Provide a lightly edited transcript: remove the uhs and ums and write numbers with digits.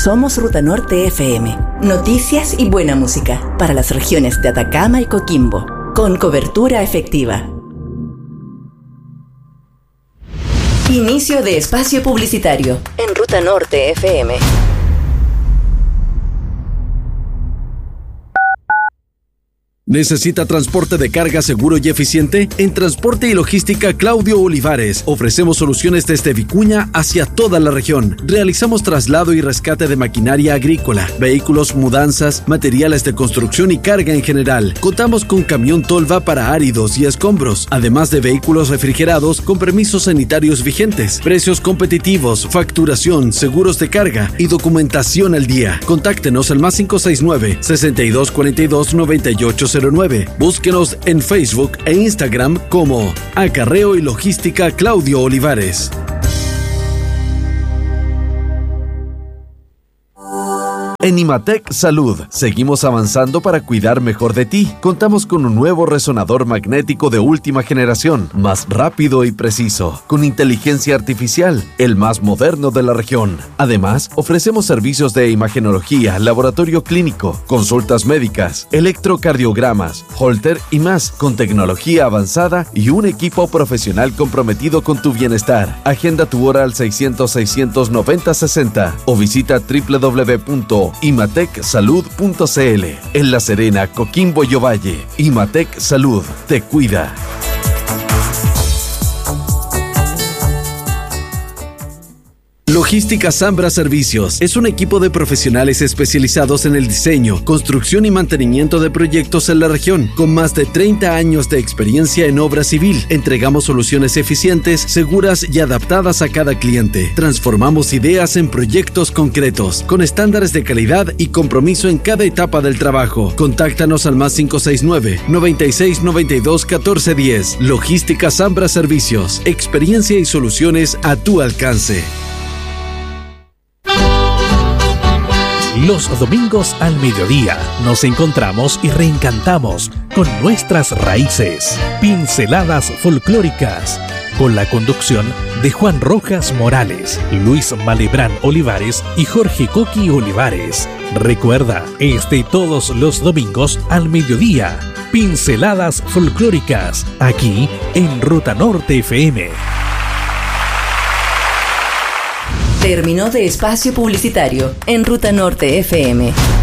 Somos Ruta Norte FM. Noticias y buena música para las regiones de Atacama y Coquimbo, con cobertura efectiva. Inicio de espacio publicitario en Ruta Norte FM. ¿Necesita transporte de carga seguro y eficiente? En Transporte y Logística Claudio Olivares ofrecemos soluciones desde Vicuña hacia toda la región. Realizamos traslado y rescate de maquinaria agrícola, vehículos, mudanzas, materiales de construcción y carga en general. Contamos con camión tolva para áridos y escombros, además de vehículos refrigerados con permisos sanitarios vigentes, precios competitivos, facturación, seguros de carga y documentación al día. Contáctenos al +569 6242 9809. Búsquenos en Facebook e Instagram como Acarreo y Logística Claudio Olivares. En Imatec Salud, seguimos avanzando para cuidar mejor de ti. Contamos con un nuevo resonador magnético de última generación, más rápido y preciso, con inteligencia artificial, el más moderno de la región. Además, ofrecemos servicios de imagenología, laboratorio clínico, consultas médicas, electrocardiogramas, Holter y más, con tecnología avanzada y un equipo profesional comprometido con tu bienestar. Agenda tu hora al 600-690-60 o visita www.imatecsalud.cl. En La Serena, Coquimbo y Ovalle, Imatec Salud te cuida. Logística Zambra Servicios es un equipo de profesionales especializados en el diseño, construcción y mantenimiento de proyectos en la región. Con más de 30 años de experiencia en obra civil, entregamos soluciones eficientes, seguras y adaptadas a cada cliente. Transformamos ideas en proyectos concretos, con estándares de calidad y compromiso en cada etapa del trabajo. Contáctanos al +569 96 92 14 10. Logística Zambra Servicios, experiencia y soluciones a tu alcance. Los domingos al mediodía nos encontramos y reencantamos con nuestras raíces. Pinceladas folclóricas, con la conducción de Juan Rojas Morales, Luis Malebrán Olivares y Jorge Coqui Olivares. Recuerda, todos los domingos al mediodía, Pinceladas folclóricas, aquí en Ruta Norte FM. Terminó de espacio publicitario en Ruta Norte FM.